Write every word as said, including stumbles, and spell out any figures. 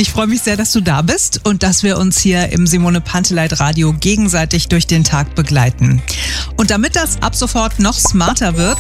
Ich freue mich sehr, dass du da bist und dass wir uns hier im Simone Panteleit Radio gegenseitig durch den Tag begleiten. Und damit das ab sofort noch smarter wird,